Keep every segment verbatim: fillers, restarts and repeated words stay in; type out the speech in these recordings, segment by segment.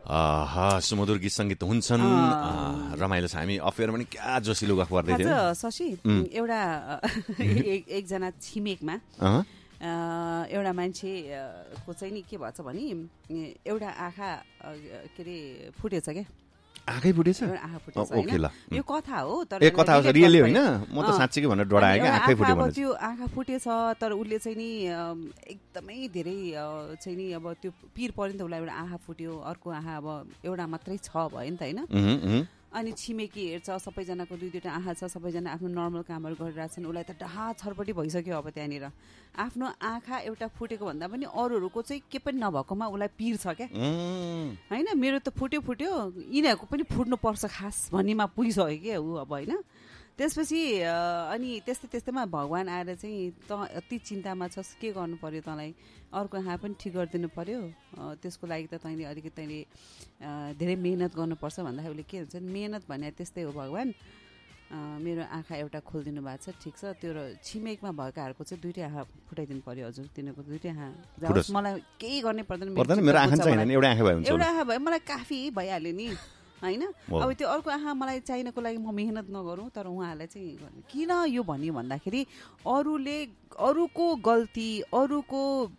सुमधुर गीत सङ्गीत हुन्छन्, रमाइलो छ। हामी अफेयर पनि क्या जोसिलो गफ गर्दै थियौँ। शशी, एउटा एकजना छिमेकमा एउटा मान्छेको चाहिँ नि के भन्छ भने एउटा आँखा के अरे फुटेछ क्या। आँखै फुटेछ? आँखा फुटेछ होइन, यो कथा हो तर ए कथा हो, रियली होइन। म त साँच्चै भनेर डराएँ क्या आँखै फुट्यो भनेर। त्यो आँखा फुटेछ तर उसले चाहिँ नि एकदमै धेरै चाहिँ नि अब त्यो पिर पऱ्यो नि त उसलाई। एउटा आँखा फुट्यो, अर्को आँखा अब एउटा मात्रै छ भयो नि त होइन। अनि छिमेकी हेर्छ, सबैजनाको दुई दुईवटा आँखा छ, सबैजना आफ्नो नर्मल कामहरू गरिरहेछन्। उसलाई त डहा छरपट्टि भइसक्यो अब त्यहाँनिर। आफ्नो आँखा एउटा फुटेको भन्दा पनि अरूहरूको चाहिँ के पनि नभएकोमा उसलाई पिर छ क्या होइन। मेरो त फुट्यो फुट्यो यिनीहरूको पनि फुट्नुपर्छ खास भन्नेमा पुगिसक्यो क्या ऊ अब होइन। त्यसपछि अनि त्यस्तै त्यस्तैमा भगवान् आएर चाहिँ त अति चिन्तामा छस्, के गर्नु पर्यो तँलाई, अर्को आँखा पनि ठिक गरिदिनु पर्यो, त्यसको लागि त तैँले अलिकति तैँले धेरै मेहनत गर्नुपर्छ भन्दाखेरि उसले के हुन्छ मेहनत भने त्यस्तै हो भगवान्, मेरो आँखा एउटा खोलिदिनु भएको छ ठिक छ, त्यो छिमेकमा भएकाहरूको चाहिँ दुइटै आँखा फुटाइदिनु पर्यो हजुर, तिनीहरूको दुइटै आँखा, मलाई केही गर्नै पर्दैन, मेरो आँखा छैन, एउटा आँखा भयो एउटा आँखा भयो मलाई काफी भइहाल्यो नि होइन। अब त्यो अर्को आँखा मलाई चाहिनको लागि म मेहनत नगरौँ, तर उहाँहरूलाई चाहिँ किन यो भन्यो भन्दाखेरि अरूले अरूको गल्ती, अरूको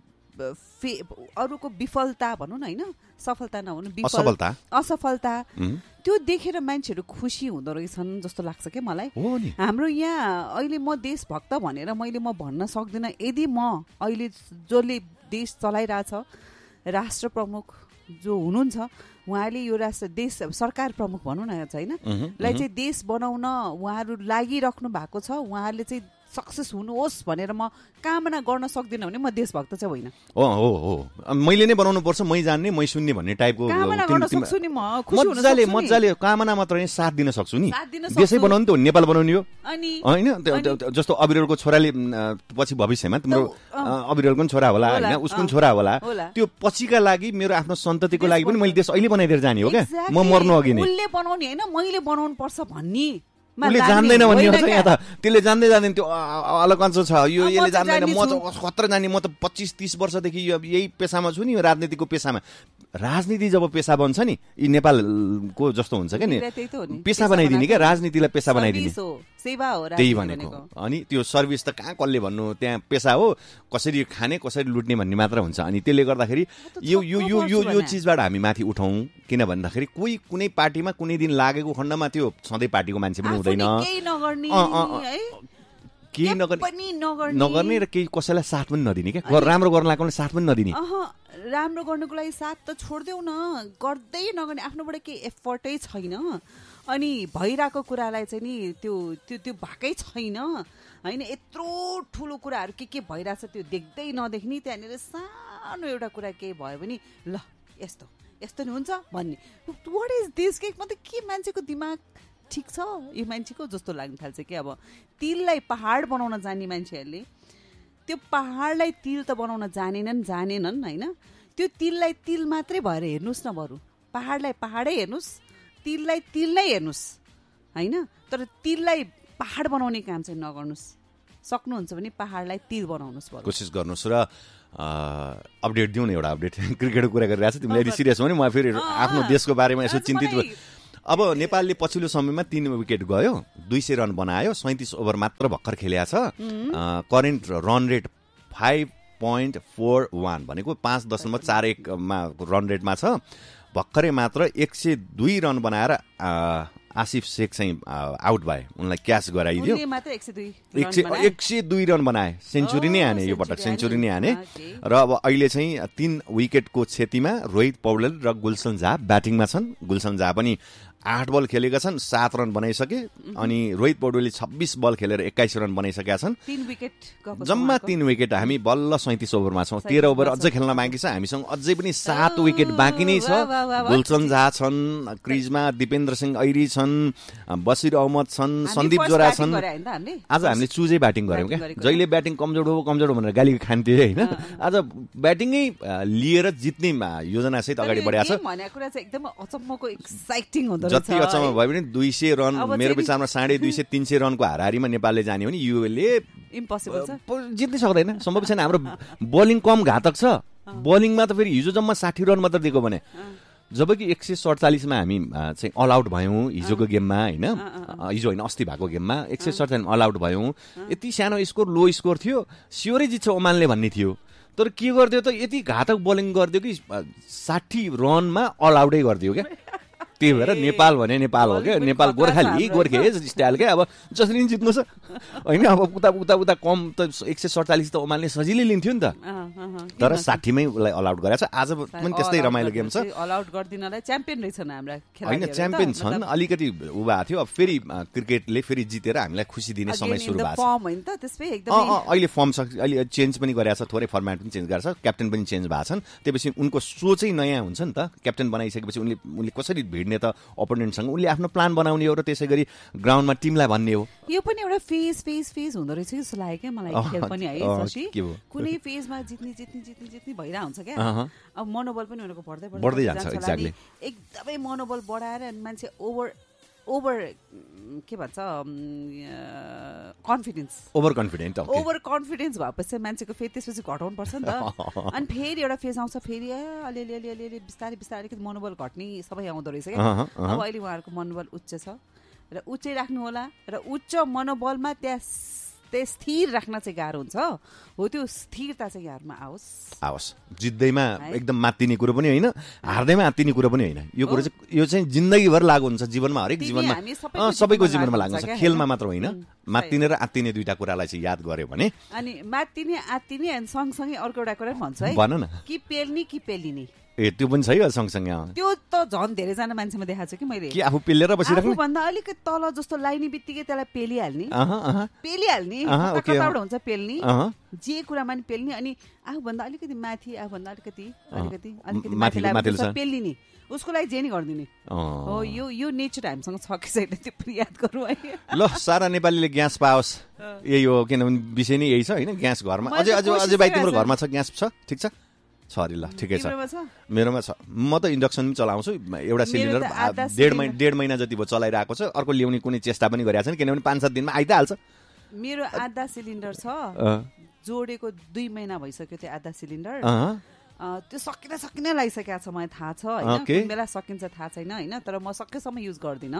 फे अरूको विफलता भनौँ न होइन, सफलता नभनौँ विफलता असफलता, त्यो देखेर मान्छेहरू खुसी हुँदो रहेछन् जस्तो लाग्छ क्या मलाई। हाम्रो यहाँ अहिले म देशभक्त भनेर मैले म भन्न सक्दिनँ। यदि म अहिले जसले देश चलाइरहेछ राष्ट्र प्रमुख जो हुनुहुन्छ उहाँले यो राष्ट्र देश सरकार प्रमुख भनौँ न होइन लाई चाहिँ देश बनाउन उहाँहरू लागिराख्नु भएको छ, उहाँहरूले चाहिँ सक्सेस हुनुहोस् भनेर म कामना गर्न सक्दिनँ भने म देशभक्त चाहिँ होइन। हो हो हो मैले नै बनाउनु पर्छ, मै जान्ने मै सुन्ने भन्ने टाइपको कामना गर्न सक्छु नि म, खुसी हुन सक्छु मजाले मजाले कामना मात्र नै साथ दिन सक्छु नि। देशै बनाउनु त हो, नेपाल बनाउने हो होइन। जस्तो अविरलको छोराले पछि भविष्यमा तिम्रो अविरलको पनि छोरा होला होइन, उसको पनि छोरा होला, त्यो पछिका लागि मेरो आफ्नो सन्ततिको लागि पनि मैले देश अहिले बनाइदिएर जाने हो क्या, म मर्नु अघि नै। उसले बनाउने होइन मैले बनाउनु पर्छ भन्ने उसले जान्दैन भन्ने हो यहाँ त, त्यसले जान्दै जान्दैन त्यो अलकन्चो छ यो, यसले जान्दैन। म त खतरा जाने, म त पच्चिस तीस वर्षदेखि यही पेसामा छु नि, राजनीतिको पेसामा। राजनीति जब पेसा बन्छ नि, यी नेपालको जस्तो हुन्छ क्या नि, पेसा बनाइदिने क्या, राजनीतिलाई पेसा बनाइदिने, त्यही भनेको। अनि त्यो सर्भिस त कहाँ कसले भन्नु, त्यहाँ पेसा हो, कसरी खाने कसरी लुट्ने भन्ने मात्र हुन्छ। अनि त्यसले गर्दाखेरि यो यो यो यो यो चिजबाट हामी माथि उठाउँ, किन भन्दाखेरि कोही कुनै पार्टीमा कुनै दिन लागेको खण्डमा त्यो सधैँ पार्टीको मान्छे पनि हुँदैन, केही नगर्ने र केही कसैलाई साथ पनि नदिने क्या, राम्रो गर्न लाग्ने साथ पनि नदिने। राम्रो गर्नुको लागि साथ त छोडिदेऊ न, गर्दै नगर्ने, आफ्नोबाट केही एफर्टै छैन। अनि भइरहेको कुरालाई चाहिँ नि त्यो त्यो त्यो भएकै छैन होइन। यत्रो ठुलो कुराहरू के के भइरहेछ त्यो देख्दै नदेख्ने, त्यहाँनिर सानो एउटा कुरा केही भयो भने ल यस्तो यस्तो नि हुन्छ भन्ने, वाट इज दिस के मतलब के मान्छेको दिमाग ठिक छ यो मान्छेको जस्तो लाग्न थाल्छ कि। अब तिललाई पहाड बनाउन जाने मान्छेहरूले त्यो पहाडलाई तिल त बनाउन जानेनन् जानेनन् होइन, त्यो तिललाई तिल मात्रै भएर हेर्नुहोस् न, बरु पहाडलाई पहाडै हेर्नुहोस्, तिललाई तिल नै हेर्नुहोस् होइन, तर तिललाई पहाड बनाउने काम चाहिँ नगर्नुहोस्। सक्नुहुन्छ भने पहाडलाई तिल बनाउनुहोस्, कोसिस गर्नुहोस्। र अपडेट दिउँ न एउटा अपडेट, क्रिकेटको कुरा गरिरहेको छ तिमीले यदि सिरियस हो भने म फेरि आफ्नो देशको बारेमा यसो चिन्तित। अब नेपालले पछिल्लो समयमा तीन विकेट गयो, दुई सय रन बनायो, सैँतिस ओभर मात्र भर्खर खेलिया छ। Current run rate five point four one भनेको पाँच दशमलव चार एकमा रन रेटमा छ। भर्खरै मात्र एक सय दुई रन बनाएर आसिफ शेख चाहिँ आउट भए, उनलाई क्याच गराइदियो। एक सय दुई रन बनाए, सेन्चुरी नै हाने, यो पटक सेन्चुरी नै हाने। र अब अहिले चाहिँ तीन विकेटको क्षतिमा रोहित पौडेल र गुलसन झा ब्याटिङमा छन्। गुलसन झा पनि आठ बल खेलेका छन्, सात रन बनाइसके। अनि रोहित पौडेलले छब्बिस बल खेलेर एक्काइस रन बनाइसकेका छन्, जम्मा तीन विकेट। हामी बल्ल सैँतिस ओभरमा छौँ, तेह्र ओभर अझ खेल्न बाँकी छ। हामीसँग अझै पनि सात विकेट बाँकी नै छ। गुलसन झा छन् क्रिजमा, दिपेन्द्र सिंह ऐरी छन्, बसिर अहमद छन्, सन्दीप जोरा छन्। आज हामीले चुजै ब्याटिङ गऱ्यौँ क्या, जहिले ब्याटिङ कमजोर हो कमजोर हो भनेर गाली खान्थ्यो होइन। आज ब्याटिङै लिएर जित्ने योजनासहित अगाडि बढेको छ। जति अचम्म भयो भने दुई सय रन मेरो विचारमा साढे दुई सय तिन सय रनको हाराहारीमा नेपालले जाने हो भने युएले इम्पोसिबल छ, जित्नै सक्दैन, सम्भव छैन। हाम्रो बलिङ कम घातक छ, बलिङमा त फेरि हिजो जम्मा साठी रन मात्र दिएको भने जबकि एक सय सडचालिसमा हामी चाहिँ अल आउट भयौँ हिजोको गेममा होइन, हिजो होइन अस्ति भएको गेममा एक सय सडचालिसमा अल आउट भयौँ। यति सानो स्कोर लो स्कोर थियो, स्योरै जित्छ ओमानले भन्ने थियो। तर के गरिदियो त यति घातक बोलिङ गरिदियो कि साठी रनमा अल आउटै गरिदियो क्या। त्यही भएर नेपाल भने नेपाल हो क्या, नेपाल गोर्खाली गोर्खे स्टाइल क्या। अब जसरी नि जित्नु छ होइन, अब उता उता उता कम त एक सय सडचालिस त ओमानले सजिलै लिन्थ्यो नि त, तर साठीमै उसलाई अल आउट गरेको छ। आज पनि त्यस्तै रमाइलो गेम छ। अल आउट गरिदिनलाई च्याम्पियन रहेछन् हाम्रा होइन, च्याम्पियन छन्। अलिकति उ भएको थियो, अब फेरि क्रिकेटले फेरि जितेर हामीलाई खुसी दिने समय सुरु भएको छ। अहिले फर्म अहिले चेन्ज पनि गरेको छ, थोरै फर्मेट पनि चेन्ज गरेको छ, क्याप्टेन पनि चेन्ज भएको छन्। त्यसपछि उनको सोचै नयाँ हुन्छ नि त। क्याप्टेन बनाइसकेपछि उनले उनले कसरी भिड्ने त अपोनेन्टसँग, उनले आफ्नो प्लान बनाउने हो र त्यसै गरी ग्राउन्डमा टिमलाई भन्ने हो। यो पनि एउटा फेज फेज फेज हुँदो रहेछ जस्तो लाग्यो क्या मलाई खेल पनि है। कुनै फेजमा जित्ने जित्ने जित्ने जित्ने भइरहेको हुन्छ क्या। अब मनोबल पनि उनीहरूको बढ्दै बढ्दै जान्छ। एक्ज्याक्टली, एकदमै मनोबल बढाएर मान्छे ओभर ओभर के भन्छ confidence over confident over confidence भएपछि मान्छेको फेरि त्यसपछि घटाउनु पर्छ नि त। अनि फेरि एउटा फेज आउँछ, फेरि अलिअलि अलिअलि अलि बिस्तारै बिस्तारै अलिकति मनोबल घट्ने सबै आउँदो रहेछ क्या। अब अहिले उहाँहरूको मनोबल उच्च छ र उच्चै राख्नु होला, र उच्च मनोबलमा त्यहाँ त्यो स्थिर राख्न चाहिँ गाह्रो हुन्छ। हो त्यो स्थिरता चाहिँ यहाँहरूमा आओस् आओस् जित्दैमा एकदम मात्तिने कुरो पनि होइन, हार्दैमा आत्तिने कुरो पनि होइन। यो कुरो चाहिँ यो चाहिँ जिन्दगीभर लागु हुन्छ जीवनमा, हरेक जीवनमा, सबैको जीवनमा लाग्नु छ। खेलमा मात्र होइन, मात्तिने र आत्तिने दुईटा कुरालाई चाहिँ याद गर्यो भने। अनि मात्तिने आत्तिने अनि सँगसँगै अर्को एउटा कुरा भन्छु है, भन न, कि पेल्ने कि पेलिने। ए त्यो पनि छ है सँगसँगै। त्यो त झन् धेरैजना मान्छेमा देखाएको छु कि मैले, कि आफू पेलेर बसिराख्नु भन्दा अलिकति तल जस्तो लाइने बित्तिकै त्यसलाई पेलिहाल्ने पेलिहाल्ने कताबाट हुन्छ पेल्ने, जे कुरामा नि पेल्ने। अनि आफूभन्दा अलिकति माथि आफूभन्दा अलिकति अलिकति अलिकति माथि पेलिने, उसको लागि जे नि गरिदिने हो। यो यो नेचर हामीसँग छ कि छैन त्यो पनि याद गरौँ है। ल सारा नेपालीले ग्यास पाओस्, यही हो। किनभने विषय नै यही छ होइन, ग्यास घरमा। अझै अझै अझै भाइ तिम्रो घरमा छ ग्यास? छ, ठिक छ छ अरे, ल ठिकै छ। मेरोमा छ, म त इन्डक्सन पनि चलाउँछु। एउटा सिलिन्डर डेढ महिना डेढ महिना जति भयो चलाइरहेको छ। अर्को ल्याउने कुनै चेष्टा पनि गरिरहेको छैन, किनभने पाँच सात दिनमा आइ त हाल्छ। मेरो आधा सिलिन्डर छ, जोडेको दुई महिना भइसक्यो त्यो आधा सिलिन्डर। त्यो सकिन सकिन लागिसकेको छ, मलाई थाहा छ होइन, कुन बेला सकिन्छ थाहा छैन होइन, तर म सकेसम्म युज गर्दिनँ।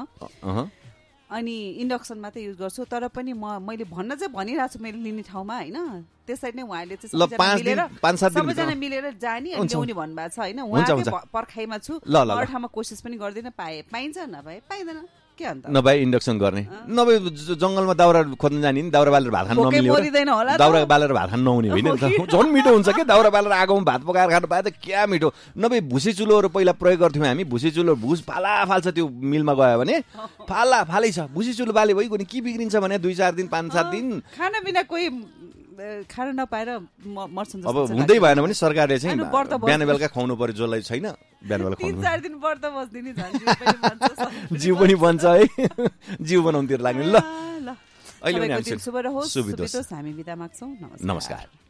अनि इन्डक्सन मात्रै युज गर्छु। तर पनि म मैले भन्न चाहिँ भनिरहेको छु मैले लिने ठाउँमा होइन, त्यसरी नै उहाँले चाहिँ सबैजना मिलेर जाने अनि ल्याउने भन्नुभएको छ होइन। उहाँकै पर्खाइमा छु, अरू ठाउँमा कोसिस पनि गर्दिनँ। पाए पाइन्छ, नभए पाइँदैन। नभए इन्डक्सन गर्ने, नभए जङ्गलमा दाउरा खोज्न जाने नि, दाउरा बालेर भात खान नमिल्यो, दाउरा बालेर भात खान नहुने होइन। झन् मिठो हुन्छ क्या दाउरा बालेर आगोमा भात पकाएर खानु पाए त क्या मिठो। नभए भुसी चुलोहरू पहिला प्रयोग गर्थ्यौँ हामी। भुसी चुलो भुस फाला फाल्छ, त्यो मिलमा गयो भने फाला फालै छ। भुसी चुलो बाले भइगयो नि के बिग्रिन्छ भने दुई चार दिन पाँच सात दिन खाना बिना कोही खाना नपाएर मर्छन्। अब हुँदै भएन भने सरकारले चाहिँ बिहान बेलुका खुवाउनु पर्यो, जसलाई छैन बिहान बेलुका खुवाउनु। चार दिन व्रत बस्दिने जिउ पनि बन्छ है, जिउ बनाउनुतिर लाग्ने। ल अहिले शुभ रहोस्, हामी बिदा माग्छौँ। नमस्कार।